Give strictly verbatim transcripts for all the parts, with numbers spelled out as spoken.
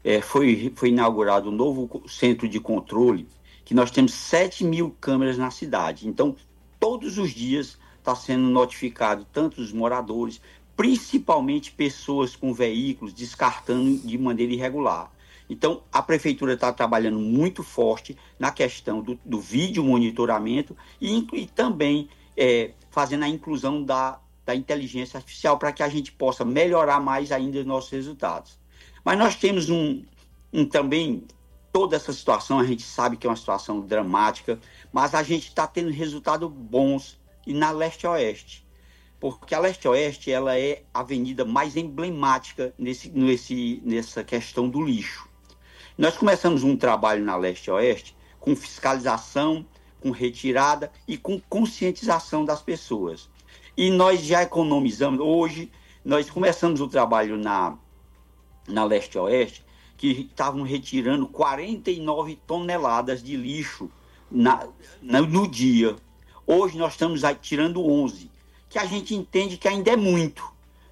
é, foi, foi inaugurado um novo centro de controle, que nós temos sete mil câmeras na cidade. Então, todos os dias está sendo notificado tanto os moradores, principalmente pessoas com veículos descartando de maneira irregular. Então, a Prefeitura está trabalhando muito forte na questão do, do vídeo monitoramento e, e também é, fazendo a inclusão da, da inteligência artificial para que a gente possa melhorar mais ainda os nossos resultados. Mas nós temos um, um também, toda essa situação, a gente sabe que é uma situação dramática, mas a gente está tendo resultados bons e na Leste-Oeste. Porque a Leste-Oeste ela é a avenida mais emblemática nesse, nesse, nessa questão do lixo. Nós começamos um trabalho na Leste-Oeste com fiscalização, com retirada e com conscientização das pessoas. E nós já economizamos, hoje, nós começamos o trabalho na, na Leste-Oeste, que estavam retirando quarenta e nove toneladas de lixo na, na, no dia. Hoje nós estamos tirando onze, que a gente entende que ainda é muito.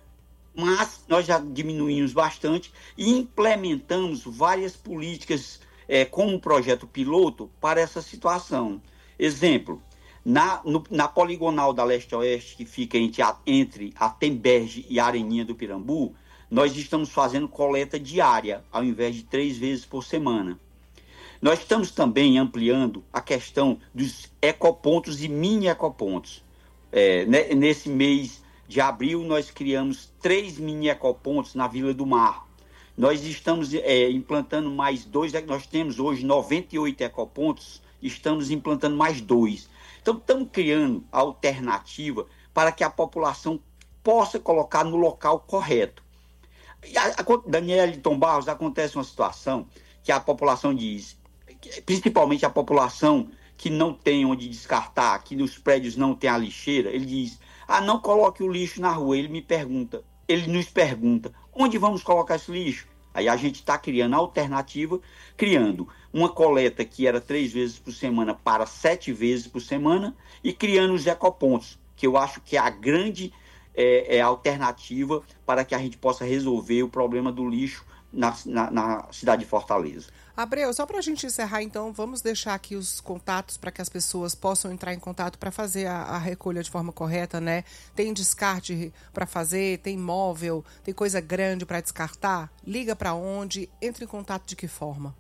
Mas nós já diminuímos bastante e implementamos várias políticas é, como um projeto piloto para essa situação. Exemplo, na, no, na poligonal da Leste-Oeste, que fica entre a, entre a Temberge e a Areninha do Pirambu, nós estamos fazendo coleta diária, ao invés de três vezes por semana. Nós estamos também ampliando a questão dos ecopontos e mini ecopontos. É, nesse mês de abril, nós criamos três mini ecopontos na Vila do Mar. Nós estamos é, implantando mais dois, nós temos hoje noventa e oito ecopontos, estamos implantando mais dois. Então, estamos criando a alternativa para que a população possa colocar no local correto. E a, a, Daniela Tom Barros, acontece uma situação que a população diz, principalmente a população que não tem onde descartar, que nos prédios não tem a lixeira, ele diz, ah, não coloque o lixo na rua. Ele me pergunta, ele nos pergunta, onde vamos colocar esse lixo? Aí a gente está criando a alternativa, criando uma coleta que era três vezes por semana para sete vezes por semana e criando os ecopontos, que eu acho que é a grande é, é, alternativa para que a gente possa resolver o problema do lixo na, na, na cidade de Fortaleza. Abreu, só para a gente encerrar, então, vamos deixar aqui os contatos para que as pessoas possam entrar em contato para fazer a, a recolha de forma correta, né? Tem descarte para fazer, tem móvel, tem coisa grande para descartar? Liga para onde? Entra em contato de que forma?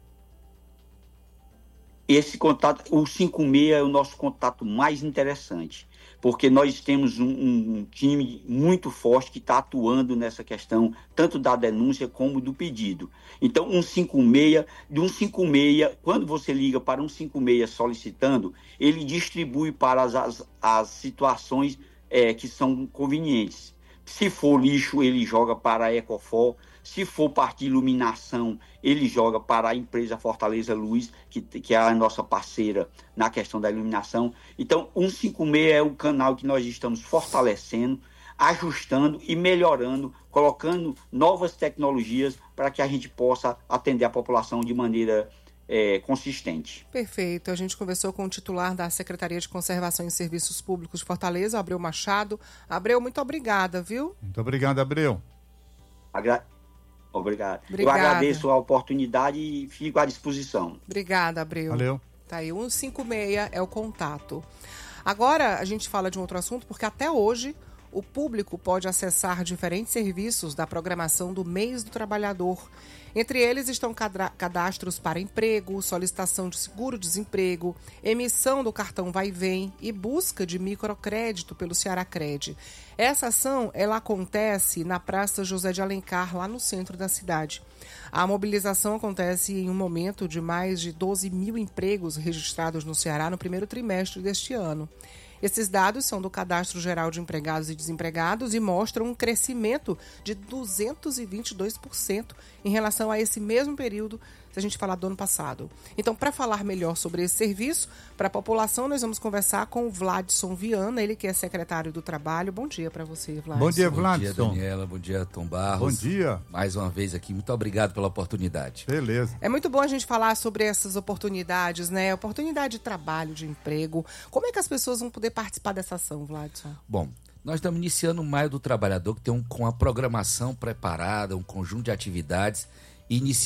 Esse contato, o cinco seis é o nosso contato mais interessante, porque nós temos um, um time muito forte que está atuando nessa questão, tanto da denúncia como do pedido. Então, um cinco seis, de um cinco seis, quando você liga para um cinco seis solicitando, ele distribui para as, as, as situações é, que são convenientes. Se for lixo, ele joga para a Ecofor. Se for parte de iluminação, ele joga para a empresa Fortaleza Luz, que, que é a nossa parceira na questão da iluminação. Então, um cinco seis é o canal que nós estamos fortalecendo, ajustando e melhorando, colocando novas tecnologias para que a gente possa atender a população de maneira é, consistente. Perfeito. A gente conversou com o titular da Secretaria de Conservação e Serviços Públicos de Fortaleza, Abreu Machado. Abreu, muito obrigada, viu? Muito obrigado, Abreu. Agra... Obrigado. Obrigada. Eu agradeço a oportunidade e fico à disposição. Obrigada, Abreu. Valeu. Tá aí, um cinco seis é o contato. Agora a gente fala de um outro assunto, porque até hoje o público pode acessar diferentes serviços da programação do Mês do Trabalhador. Entre eles estão cadastros para emprego, solicitação de seguro-desemprego, emissão do cartão Vai e Vem e busca de microcrédito pelo Ceará-Cred. Essa ação ela acontece na Praça José de Alencar, lá no centro da cidade. A mobilização acontece em um momento de mais de doze mil empregos registrados no Ceará no primeiro trimestre deste ano. Esses dados são do Cadastro Geral de Empregados e Desempregados e mostram um crescimento de duzentos e vinte e dois por cento em relação a esse mesmo período, se a gente falar do ano passado. Então, para falar melhor sobre esse serviço, para a população, nós vamos conversar com o Vladson Viana, ele que é secretário do Trabalho. Bom dia para você, Vladson. Bom dia, Vladson. Bom dia, Daniela. Bom dia, Tom Barros. Bom dia. Mais uma vez aqui, muito obrigado pela oportunidade. Beleza. É muito bom a gente falar sobre essas oportunidades, né? Oportunidade de trabalho, de emprego. Como é que as pessoas vão poder participar dessa ação, Vladson? Bom, nós estamos iniciando o Maio do Trabalhador, que tem um, com a programação preparada, um conjunto de atividades iniciadas